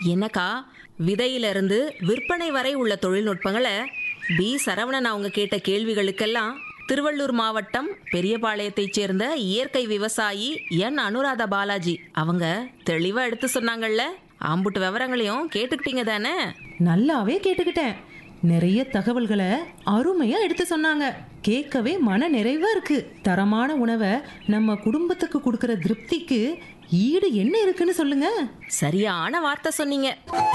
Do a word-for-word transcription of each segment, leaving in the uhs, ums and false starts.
என்னக்கா, விதையிலிருந்து விற்பனை வரை உள்ள தொழில்நுட்பங்களை பி சரவணன் அவங்க கேட்ட கேள்விகளுக்கெல்லாம் திருவள்ளூர் மாவட்டம் பெரியபாளையத்தைச் சேர்ந்த இயற்கை விவசாயி என் அனுராதா பாலாஜி அவங்க தெளிவா எடுத்து சொன்னாங்கல்ல. ஆம்புட்டு விவரங்களையும் கேட்டுக்கிட்டீங்க தானே? நல்லாவே கேட்டுக்கிட்டேன். நிறைய தகவல்களை அருமையா எடுத்து சொன்னாங்க. கேட்கவே மன நிறைவா இருக்கு. தரமான உணவை நம்ம குடும்பத்துக்கு கொடுக்கிற திருப்திக்கு ஈடு என்ன இருக்குன்னு சொல்லுங்க. சரியான வார்த்தை சொன்னீங்க.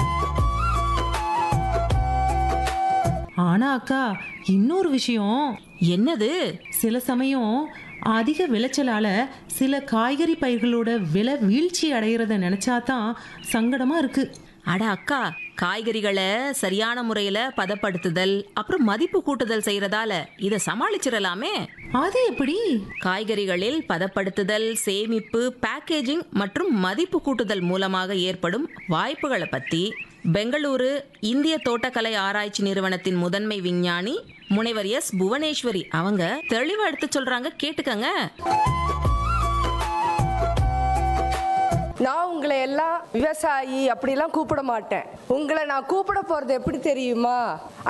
ஆனா அக்கா, இன்னொரு விஷயம். என்னது? சில சமயம் அதிக விளைச்சலால சில காய்கறி பயிர்களோட விலை வீழ்ச்சி அடைகிறத நினைச்சாதான் சங்கடமா இருக்கு. அட அக்கா, காய்கறிகளை சரியான முறையில பதப்படுத்துதல் அப்புறம் மதிப்பு கூட்டுதல் செய்யறதால இத சமாளிச்சிடலாமே. அது எப்படி? காய்கறிகளில் பதப்படுத்துதல், சேமிப்பு, பேக்கேஜிங் மற்றும் மதிப்பு கூட்டுதல் மூலமாக ஏற்படும் வாய்ப்புகளை பத்தி பெங்களூரு இந்திய தோட்டக்கலை ஆராய்ச்சி நிறுவனத்தின் முதன்மை விஞ்ஞானி முனைவர் எஸ் புவனேஸ்வரி அவங்க தெளிவா எடுத்து சொல்றாங்க, கேட்டுக்கங்க. நான் உங்களை எல்லாம் விவசாயி அப்படிலாம் கூப்பிட மாட்டேன். உங்களை நான் கூப்பிட போறது எப்படி தெரியுமா?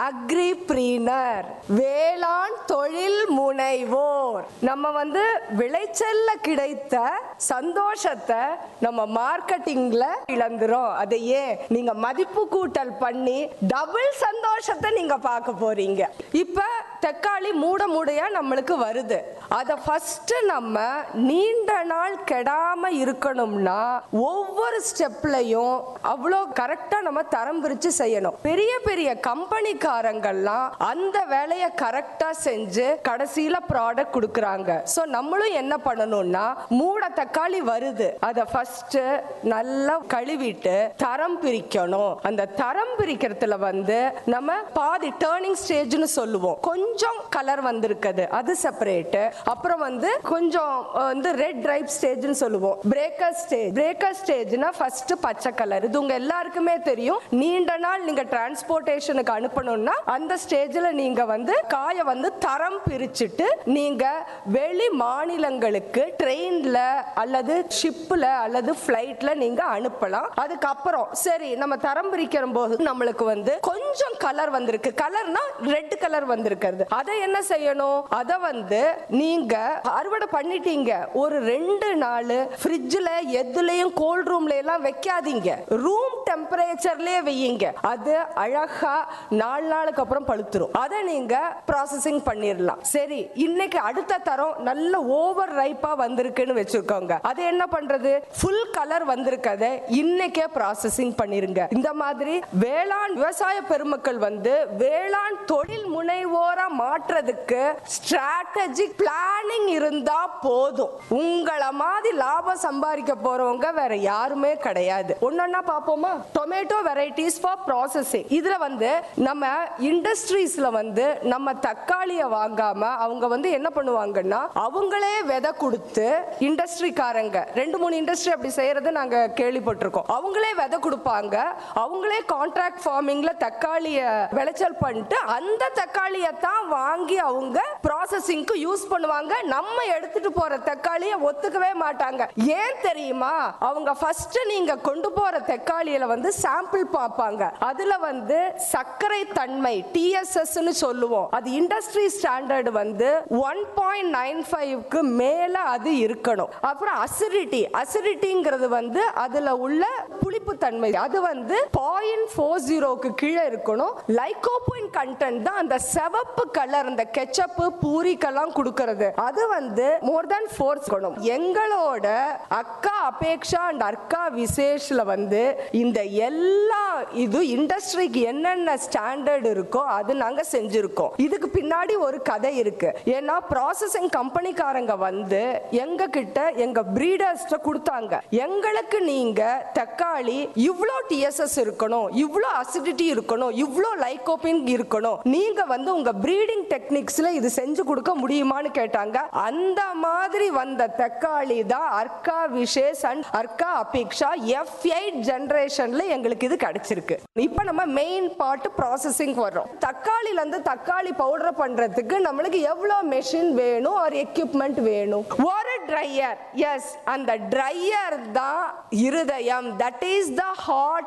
அக்ரிப்ரீனர், வேளாண் தொழில் முனைவோர். நம்ம வந்து விளைச்சல்ல கிடைத்த சந்தோஷத்தை நம்ம மார்க்கெட்டிங்ல இழந்துரும். அதை ஏன் நீங்க மதிப்பு கூட்டல் பண்ணி டபுள் சந்தோஷத்தை நீங்க பார்க்க போறீங்க. இப்ப தக்காளி மூட மூடையா நம்மளுக்கு வருது. அதை ஃபர்ஸ்ட் நம்ம நீண்ட நாள் கெடாம இருக்கணும்னா ஒவ்வொரு ஸ்டெப்லையும் அவ்வளோ கரெக்டா நம்ம தரம் பிரிச்சு செய்யணும். பெரிய பெரிய கம்பெனிக்காரங்கள்லாம் அந்த வேலையை கரெக்டா செஞ்சு கடைசியில ப்ராடக்ட் கொடுக்கறாங்க. சோ நம்மளும் என்ன பண்ணணும்னா, மூட தக்காளி வருது, அதை ஃபர்ஸ்ட் நல்லா கழுவிட்டு தரம் பிரிக்கணும். அந்த தரம் பிரிக்கிறதுல வந்து நம்ம பாதி டர்னிங் ஸ்டேஜ்னு சொல்லுவோம். கொஞ்சம் கலர் வந்திருக்குது, அது செப்பரேட். அப்புறம் வந்து கொஞ்சம் வந்து ரெட் ரைப் ஸ்டேஜ்னு சொல்லுவோம். Breaker stage. பிரேக்கர் ஸ்டேஜ்னா ஃபர்ஸ்ட் பச்சை கலர். இது உங்க எல்லாருக்குமே தெரியும். நீண்ட நாள் நீங்க டிரான்ஸ்போர்ட்டேஷனுக்கு அனுப்பணும்னா அந்த ஸ்டேஜ்ல நீங்க வந்து காய வந்து தரம் பிரிச்சுட்டு நீங்க வெளி மாநிலங்களுக்கு ட்ரெயின்ல அல்லது ஷிப்ல அல்லது ஃபிளைட்ல நீங்க அனுப்பலாம். அதுக்கப்புறம் சரி நம்ம தரம் பிரிக்கிற போது நம்மளுக்கு வந்து கொஞ்சம் கலர் வந்திருக்கு. கலர்னா ரெட் கலர் வந்திருக்கிறது. அதை என்ன செய்யணும்? அதை வந்து நீங்க அறுவடை பண்ணிட்டீங்க, ஒரு ரெண்டு நாள் ஃப்ரிட்ஜ்ல எதுலயும் கோல்ட் ரூம்ல எல்லாம் வைக்காதீங்க, ரூம் டெம்பரேச்சர்லயே வையுங்க. அது அழகா நாலு நாளுக்கு அப்புறம் பழுத்துரும். அதை நீங்க ப்ராசஸிங் பண்ணிரலாம். சரி, இன்னைக்கு அடுத்த தரம் நல்ல ஓவர் ரைப்பா வந்திருக்குன்னு வச்சிருக்கோங்க. அது என்ன பண்றது? ஃபுல் கலர் வந்திருக்கதை இன்னைக்கே ப்ராசஸிங் பண்ணிருங்க. இந்த மாதிரி வேளாண் விவசாய பெருமக்கள் வந்து வேளாண் தொழில் முனைவோரா மாற்றதுக்கு ஸ்ட்ராட்டஜிக் பிளானிங் இருந்தா போதும். உங்களை மாதிரி லாபம் சம்பாதிக்க போறவங்க வேற யாருமே கிடையாது. ஒன்னொன்னா பாப்போமா? Tomato varieties for processing. இதுல வந்து நம்ம இண்டஸ்ட்ரீஸ்ல வந்து நம்ம தக்காளியை வாங்காம அவங்க வந்து என்ன பண்ணுவாங்கன்னா, அவங்களே விதை கொடுத்து இண்டஸ்ட்ரிக்காரங்க ரெண்டு மூணு இண்டஸ்ட்ரி அப்படி செய்யறது நாங்க கேள்விப்பட்டிருக்கோம். அவங்களே விதை கொடுப்பாங்க, அவங்களே கான்ட்ராக்ட் ஃபார்மிங்ல தக்காளிய விளைச்சல் பண்ணிட்டு அந்த தக்காளியை தான் வாங்கி அவங்க ப்ராசஸிங்க்கு யூஸ் பண்ணுவாங்க. நம்ம எடுத்துட்டு போற தக்காளியை ஒத்துக்கவே மாட்டாங்க. ஏன் தெரியுமா? அவங்க ஃபர்ஸ்ட் நீங்க கொண்டு போற தக்காளியில வந்து சாம்பிள் பார்ப்பாங்க. அதுல வந்து சர்க்கரை தன்மை டி எஸ் எஸ் னு சொல்லுவோம். அது இண்டஸ்ட்ரி ஸ்டாண்டர்ட் வந்து ஒன் பாயிண்ட் நைன் ஃபைவ் க்கு மேல அது இருக்கணும். அப்புறம் அசிடிட்டி. அசிடிட்டிங்கிறது வந்து அதுல உள்ள புளிப்பு தன்மை, அது வந்து பாயிண்ட் ஃபோர் ஜீரோக்கு கீழே இருக்கணும். லைகோபைன் கண்டென்ட் தான் அந்த சிவப்பு கலர் அந்த கெச்சப் பூரிக்கெல்லாம் கொடுக்கிறது. அது வந்து மோர் தென் ஃபோர் இருக்கணும். எங்களோட அக்கா அபேக்ஷா அண்ட் அர்க்கா விசேஷ்ல வந்து இந்த எல்லா இது இண்டஸ்ட்ரிக்கு என்னென்ன ஸ்டாண்டர்ட் இருக்கோ அது நாங்க செஞ்சிருக்கோம். இதுக்கு பின்னாடி ஒரு கதை இருக்கு. ஏன்னா ப்ராசஸிங் கம்பெனிக்காரங்க வந்து எங்க கிட்ட எங்க பிரீடர்ஸ்ட கொடுத்தாங்க, எங்களுக்கு நீங்க தக்காளி இவ்ளோ டிஎஸ்எஸ் இருக்கணும், இவ்ளோ அசிடிட்டி இருக்கணும், இவ்ளோ லைகோபின் இருக்கணும், நீங்க வந்து உங்க பிரீடிங் டெக்னிக்ஸ்ல இது செஞ்சு கொடுக்க முடியுமான்னு கேட்டாங்க. அந்த மாதிரி வந்த தக்காளி தான் Arka Vishesh and Arka Apeksha F eight ஜெனரேஷன்ல எங்களுக்கு இது கிடைச்சிருக்கு. இப்போ நம்ம மெயின் பார்ட் ப்ராசஸிங் வரோம். தக்காளில இருந்து தக்காளி பவுடர் பண்றதுக்கு நம்மளுக்கு எவ்வளவு மெஷின் வேணும், ஒரு எக்யூப்மெண்ட் வேணும். ஒரு ட்ரையர். எஸ், அந்த ட்ரையர் தான் இருதயம். That is the heart